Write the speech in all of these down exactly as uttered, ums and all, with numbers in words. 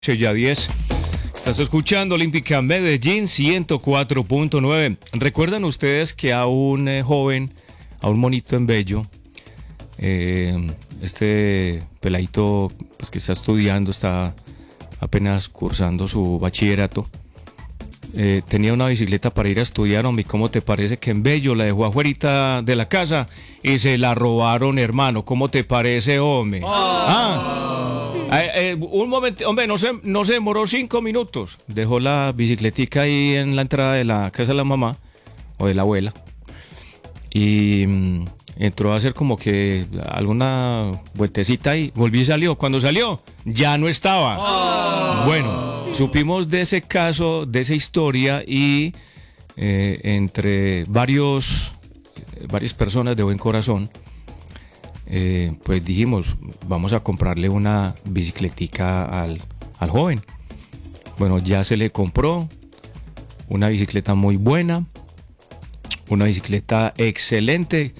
Ya diez. Estás escuchando Olímpica Medellín ciento cuatro punto nueve. ¿Recuerdan ustedes que a un eh, joven, a un monito en Bello, eh, este peladito pues, que está estudiando, está apenas cursando su bachillerato, eh, tenía una bicicleta para ir a estudiar, hombre? ¿Cómo te parece que en Bello la dejó afuera de la casa y se la robaron, hermano? ¿Cómo te parece, hombre? Oh. Ah. Eh, eh, un momento, hombre, no se, no se demoró cinco minutos. Dejó la bicicletica ahí en la entrada de la casa de la mamá o de la abuela y mm, entró a hacer como que alguna vueltecita y volvió y salió. Cuando salió, ya no estaba. Oh. Bueno, supimos de ese caso, de esa historia y eh, entre varios, varias personas de buen corazón, Eh, pues dijimos, vamos a comprarle una bicicletica al, al joven. Bueno, ya se le compró una bicicleta muy buena, una bicicleta excelente,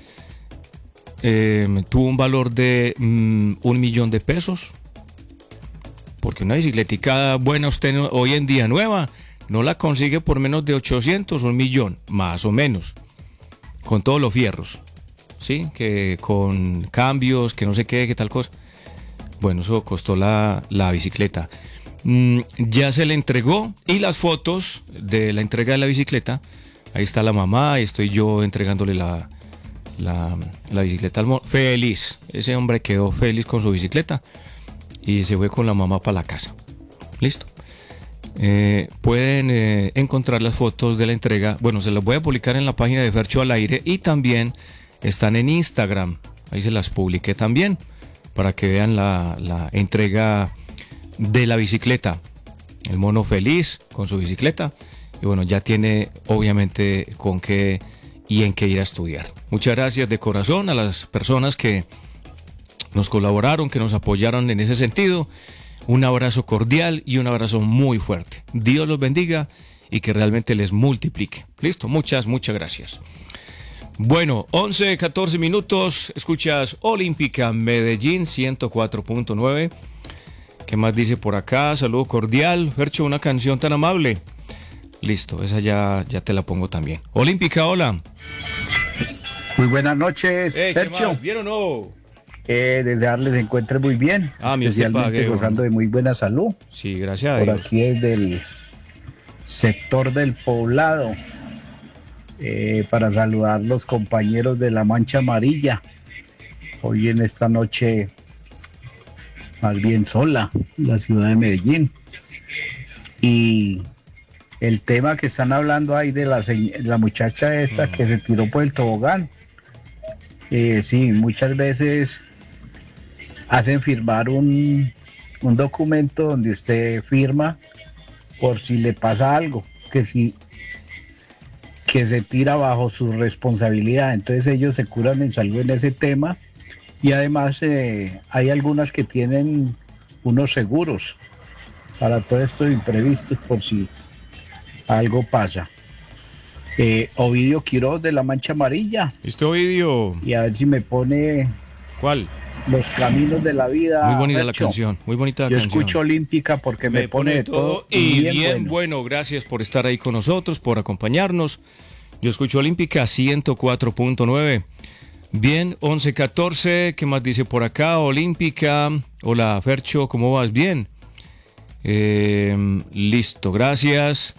eh, tuvo un valor de mm, un millón de pesos, porque una bicicletica buena usted no, hoy en día nueva no la consigue por menos de ochocientos, un millón, más o menos, con todos los fierros. Sí, que con cambios, que no sé qué, que tal cosa. Bueno, eso costó la, la bicicleta. Mm, ya se le entregó y las fotos de la entrega de la bicicleta, ahí está la mamá, y estoy yo entregándole la, la, la bicicleta al mono. Feliz, ese hombre quedó feliz con su bicicleta y se fue con la mamá para la casa. Listo. Eh, pueden eh, encontrar las fotos de la entrega. Bueno, se las voy a publicar en la página de Fercho al Aire y también están en Instagram, ahí se las publiqué también, para que vean la, la entrega de la bicicleta. El mono feliz con su bicicleta, y bueno, ya tiene obviamente con qué y en qué ir a estudiar. Muchas gracias de corazón a las personas que nos colaboraron, que nos apoyaron en ese sentido. Un abrazo cordial y un abrazo muy fuerte. Dios los bendiga y que realmente les multiplique. Listo, muchas, muchas gracias. Bueno, once, catorce minutos, escuchas Olímpica Medellín ciento cuatro punto nueve. ¿Qué más dice por acá? Saludo cordial. Fercho, una canción tan amable. Listo, esa ya, ya te la pongo también. Olímpica, hola. Muy buenas noches, hey, Fercho. ¿Bien o no? Que desearles se encuentre muy bien. Ah, mi especialmente pague, gozando bueno. de muy buena salud. Sí, gracias a por Dios. Por aquí desde el sector del Poblado. Eh, para saludar los compañeros de la Mancha Amarilla, hoy en esta noche más bien sola, la ciudad de Medellín, y el tema que están hablando ahí de la, la muchacha esta mm. que se tiró por el tobogán, eh, sí, muchas veces hacen firmar un, un documento donde usted firma por si le pasa algo, que si que se tira bajo su responsabilidad. Entonces ellos se curan en salud en ese tema, y además eh, hay algunas que tienen unos seguros para todo esto imprevistos por si algo pasa. eh, Ovidio Quiroz de la Mancha Amarilla. ¿Listo, Ovidio? Y a ver si me pone ¿cuál? Los caminos de la vida. Muy bonita la canción, muy bonita la Yo canción. escucho Olímpica porque me, me pone de todo, todo y bien, bien bueno. bueno. Gracias por estar ahí con nosotros, por acompañarnos. Yo escucho Olímpica ciento cuatro punto nueve. Bien, once catorce, ¿qué más dice por acá? Olímpica, hola Fercho, ¿cómo vas? Bien. Eh, listo, gracias.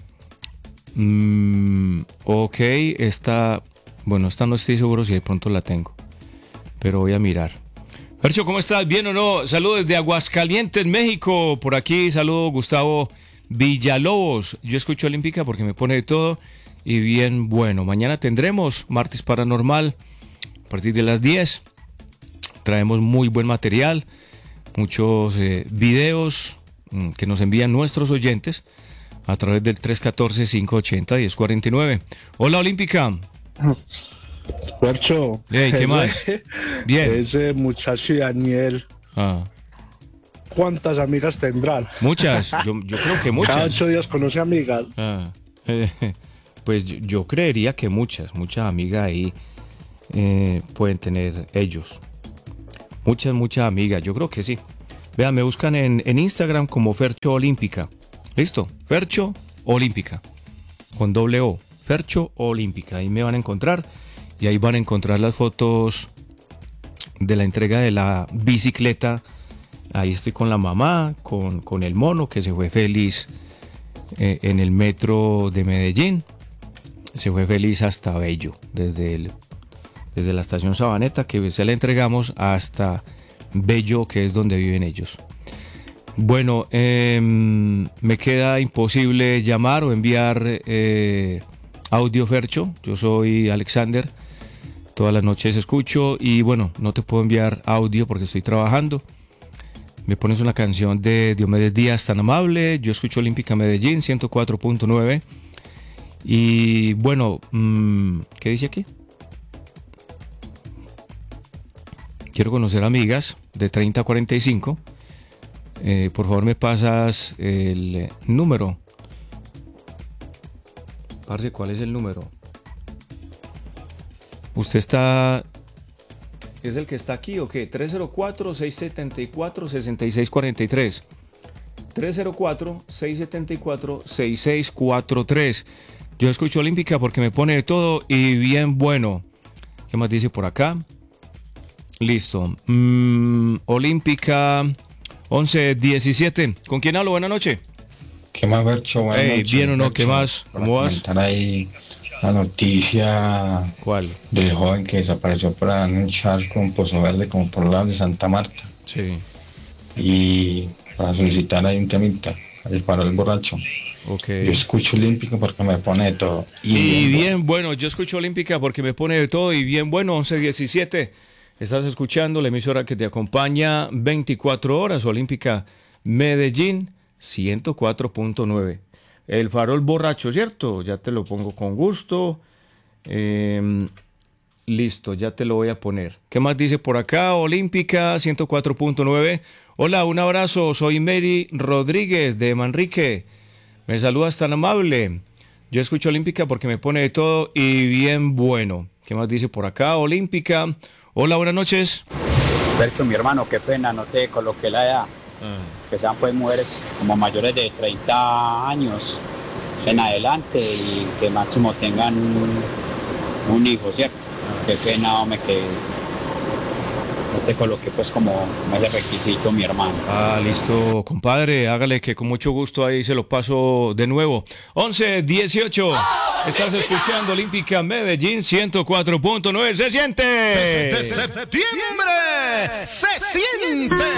Mm, ok, esta, bueno, esta no estoy seguro si de pronto la tengo, pero voy a mirar. Fercho, ¿cómo estás? ¿Bien o no? Saludos desde Aguascalientes, México. Por aquí, saludo Gustavo Villalobos. Yo escucho Olímpica porque me pone de todo y bien bueno. Mañana tendremos Martes Paranormal a partir de las diez. Traemos muy buen material, muchos eh, videos mm, que nos envían nuestros oyentes a través del tres uno cuatro, cinco ocho cero, uno cero cuatro nueve. Hola, Olímpica. Fercho, hey, ¿qué más? Bien. Ese muchacho Daniel, ah. ¿cuántas amigas tendrán? Muchas, yo, yo creo que muchas. Cada ocho días conoce amigas. Ah. Eh, pues yo, yo creería que muchas, muchas amigas ahí eh, pueden tener ellos. Muchas, muchas amigas, yo creo que sí. Vean, me buscan en, en Instagram como Fercho Olímpica. ¿Listo? Fercho Olímpica. Con doble O. Fercho Olímpica. Ahí me van a encontrar. Y ahí van a encontrar las fotos de la entrega de la bicicleta. Ahí estoy con la mamá, con, con el mono que se fue feliz eh, en el metro de Medellín. Se fue feliz hasta Bello. Desde, el, desde la estación Sabaneta que se la entregamos hasta Bello, que es donde viven ellos. Bueno, eh, me queda imposible llamar o enviar eh, audio, Fercho. Yo soy Alexander. Todas las noches escucho y bueno, no te puedo enviar audio porque estoy trabajando. Me pones una canción de Diomedes Díaz, Tan Amable. Yo escucho Olímpica Medellín ciento cuatro punto nueve. Y bueno, mmm, ¿qué dice aquí? Quiero conocer amigas de treinta a cuarenta y cinco. Eh, por favor, me pasas el número. Parce, ¿cuál es el número? ¿Usted está... ¿Es el que está aquí o qué? tres cero cuatro, seis siete cuatro, seis seis cuatro tres. tres cero cuatro, seis siete cuatro, seis seis cuatro tres. Yo escucho Olímpica porque me pone de todo y bien bueno. ¿Qué más dice por acá? Listo. Mm, Olímpica once diecisiete. ¿Con quién hablo? Buenas noches. ¿Qué más, Bercho? Buenas Hey, noches, ¿bien o no? Bercho. ¿Qué más? ¿Cómo Para vas? comentar ahí la noticia. ¿Cuál? Del joven que desapareció por en un charco en Pozo Verde, como por lados de Santa Marta. Sí. Y para solicitar ahí un temita, el paro del borracho. Ok. Yo escucho Olímpico porque me pone de todo. Y, y bien, bien bueno, yo escucho Olímpica porque me pone de todo y bien bueno, once diecisiete. Estás escuchando la emisora que te acompaña veinticuatro horas, Olímpica Medellín ciento cuatro punto nueve. El farol borracho, ¿cierto? Ya te lo pongo con gusto. Eh, listo, ya te lo voy a poner. ¿Qué más dice por acá? Olímpica ciento cuatro punto nueve. Hola, un abrazo. Soy Mary Rodríguez de Manrique. Me saludas tan amable. Yo escucho Olímpica porque me pone de todo y bien bueno. ¿Qué más dice por acá? Olímpica. Hola, buenas noches. Bercho, mi hermano, qué pena, no te coloqué la edad. Ah. Que sean pues mujeres como mayores de treinta años en adelante y que máximo tengan un, un hijo, ¿cierto? Qué pena, hombre, que no te coloqué pues como ese requisito, mi hermano. Ah, listo, compadre, hágale que con mucho gusto ahí se lo paso de nuevo. once dieciocho, estás escuchando Olímpica Medellín ciento cuatro punto nueve. ¡Se siente! Desde septiembre se siente.